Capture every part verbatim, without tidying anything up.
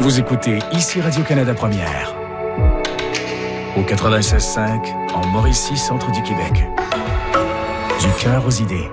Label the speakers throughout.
Speaker 1: Vous écoutez ici Radio-Canada Première. Au quatre-vingt-seize cinq, en Mauricie, centre du Québec. Du cœur aux idées.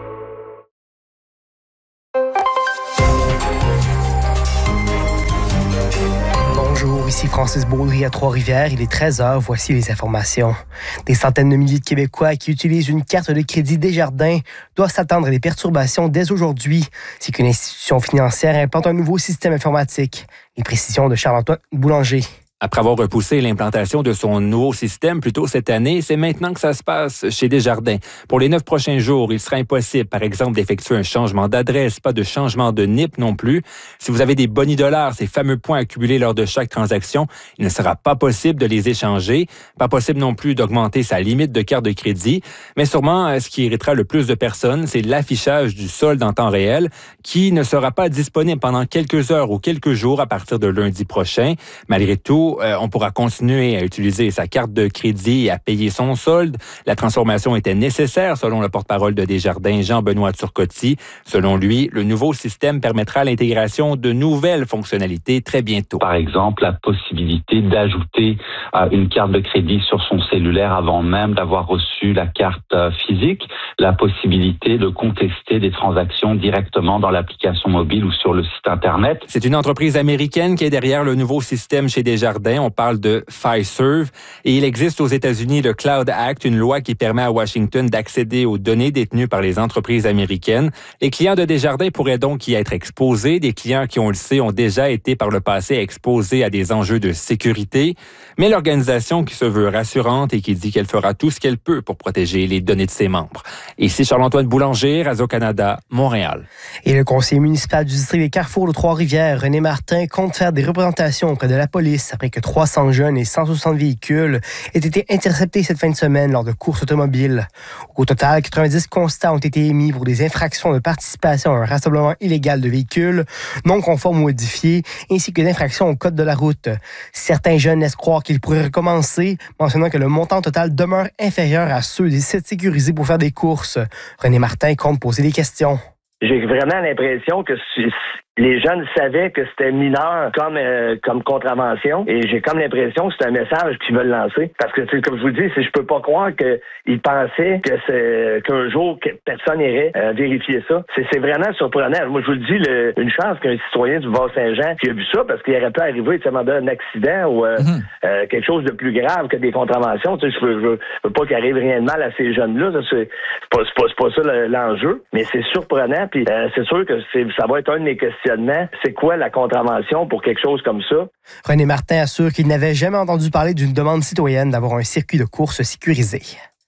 Speaker 2: Bonjour, ici Francis Baudry à Trois-Rivières. Il est treize heures, voici les informations. Des centaines de milliers de Québécois qui utilisent une carte de crédit Desjardins doivent s'attendre à des perturbations dès aujourd'hui. C'est qu'une institution financière implante un nouveau système informatique. Les précisions de Charles-Antoine Boulanger.
Speaker 3: Après avoir repoussé l'implantation de son nouveau système plus tôt cette année, c'est maintenant que ça se passe chez Desjardins. Pour les neuf prochains jours, il sera impossible, par exemple, d'effectuer un changement d'adresse, pas de changement de N I P non plus. Si vous avez des boni dollars, ces fameux points accumulés lors de chaque transaction, il ne sera pas possible de les échanger. Pas possible non plus d'augmenter sa limite de carte de crédit. Mais sûrement, ce qui irritera le plus de personnes, c'est l'affichage du solde en temps réel qui ne sera pas disponible pendant quelques heures ou quelques jours à partir de lundi prochain. Malgré tout, Euh, on pourra continuer à utiliser sa carte de crédit et à payer son solde. La transformation était nécessaire, selon le porte-parole de Desjardins, Jean-Benoît Turcotte. Selon lui, le nouveau système permettra l'intégration de nouvelles fonctionnalités très bientôt.
Speaker 4: Par exemple, la possibilité d'ajouter euh, une carte de crédit sur son cellulaire avant même d'avoir reçu la carte euh, physique, la possibilité de contester des transactions directement dans l'application mobile ou sur le site Internet.
Speaker 3: C'est une entreprise américaine qui est derrière le nouveau système chez Desjardins. On parle de Fiserv et il existe aux États-Unis le Cloud Act, une loi qui permet à Washington d'accéder aux données détenues par les entreprises américaines. Les clients de Desjardins pourraient donc y être exposés. Des clients qui, on le sait, ont déjà été par le passé exposés à des enjeux de sécurité. Mais l'organisation qui se veut rassurante et qui dit qu'elle fera tout ce qu'elle peut pour protéger les données de ses membres. Ici Charles-Antoine Boulanger, Radio-Canada, Montréal.
Speaker 2: Et le conseiller municipal du district des Carrefours de Trois-Rivières, René Martin, compte faire des représentations auprès de la police après que trois cents jeunes et cent soixante véhicules aient été interceptés cette fin de semaine lors de courses automobiles. Au total, quatre-vingt-dix constats ont été émis pour des infractions de participation à un rassemblement illégal de véhicules non conformes ou modifiés, ainsi que d'infractions au code de la route. Certains jeunes laissent croire qu'ils pourraient recommencer, mentionnant que le montant total demeure inférieur à ceux des sites sécurisés pour faire des courses. René Martin compte poser des questions.
Speaker 5: J'ai vraiment l'impression que les jeunes savaient que c'était mineur comme euh, comme contravention et j'ai comme l'impression que c'est un message qu'ils veulent lancer. Parce que, comme je vous dis, je peux pas croire qu'ils pensaient que c'est qu'un jour que personne irait euh, vérifier ça. C'est, c'est vraiment surprenant. Moi, je vous le dis, le, une chance qu'un citoyen du Bas-Saint-Jean qui a vu ça, parce qu'il aurait pu arriver, tu sais, un accident ou euh, mm-hmm. euh, quelque chose de plus grave que des contraventions. Tu sais, je veux, je veux, je veux pas qu'il arrive rien de mal à ces jeunes-là. Ça, c'est, c'est, pas, c'est, pas, c'est pas ça le, l'enjeu, mais c'est surprenant. Puis euh, c'est sûr que c'est, ça va être un de mes questionnements. C'est quoi la contravention pour quelque chose comme ça?
Speaker 2: René Martin assure qu'il n'avait jamais entendu parler d'une demande citoyenne d'avoir un circuit de course sécurisé.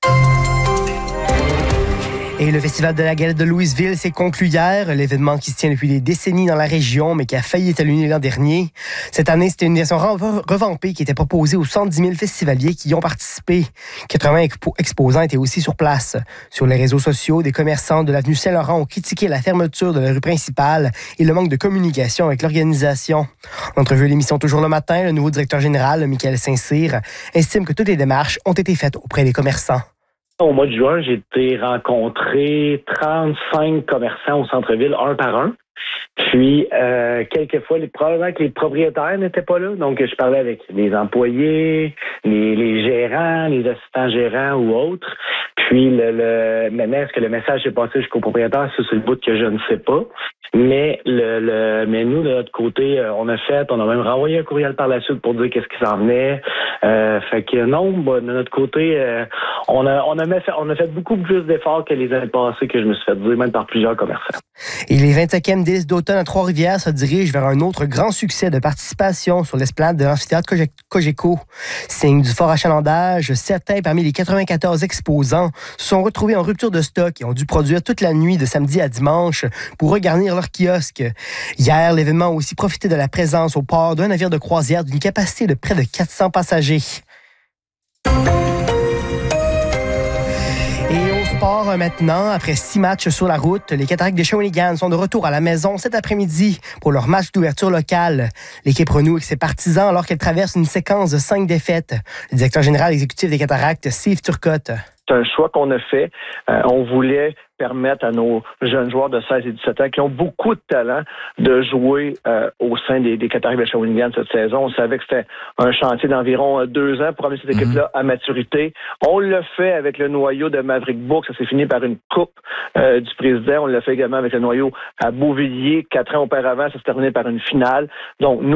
Speaker 2: Et le Festival de la Galette de Louisville s'est conclu hier. L'événement qui se tient depuis des décennies dans la région, mais qui a failli étalonner l'an dernier. Cette année, c'était une version revampée qui était proposée aux cent dix mille festivaliers qui y ont participé. quatre-vingts expo- exposants étaient aussi sur place. Sur les réseaux sociaux, des commerçants de l'avenue Saint-Laurent ont critiqué la fermeture de la rue principale et le manque de communication avec l'organisation. En entrevue à l'émission Toujours le matin, le nouveau directeur général, Michael Saint-Cyr, estime que toutes les démarches ont été faites auprès des commerçants.
Speaker 6: Au mois de juin, j'ai été rencontrer trente-cinq commerçants au centre-ville, un par un. Puis, euh, quelquefois, les, probablement que les propriétaires n'étaient pas là. Donc, je parlais avec les employés, les, les gérants, les assistants gérants ou autres. Puis, le, le, maintenant, est-ce que le message est passé jusqu'au propriétaire? Ça, c'est le bout que je ne sais pas. Mais le, le mais nous, de notre côté, on a fait, on a même renvoyé un courriel par la suite pour dire qu'est-ce qui s'en venait. Euh, fait que non, bah, de notre côté, euh, on a on a fait on a fait beaucoup plus d'efforts que les années passées que je me suis fait dire, même par plusieurs commerçants.
Speaker 2: Et les vingt-cinquièmes délices d'automne à Trois-Rivières se dirigent vers un autre grand succès de participation sur l'esplanade de l'amphithéâtre Cogeco. Signe du fort achalandage, certains parmi les quatre-vingt-quatorze exposants se sont retrouvés en rupture de stock et ont dû produire toute la nuit de samedi à dimanche pour regarnir leur kiosque. Hier, l'événement a aussi profité de la présence au port d'un navire de croisière d'une capacité de près de quatre cents passagers. Et au sport maintenant, après six matchs sur la route, les Cataractes de Shawinigan sont de retour à la maison cet après-midi pour leur match d'ouverture locale. L'équipe renoue avec ses partisans alors qu'elle traverse une séquence de cinq défaites. Le directeur général exécutif des Cataractes, Steve Turcotte.
Speaker 5: C'est un choix qu'on a fait. Euh, on voulait permettre à nos jeunes joueurs de seize et dix-sept ans qui ont beaucoup de talent de jouer euh, au sein des, des Qataris de Shawinigan cette saison. On savait que c'était un chantier d'environ deux ans pour amener cette équipe-là mm-hmm. à maturité. On l'a fait avec le noyau de Maverick Book. Ça s'est fini par une coupe euh, du président. On l'a fait également avec le noyau à Beauvilliers. Quatre ans auparavant, ça s'est terminé par une finale. Donc, nous,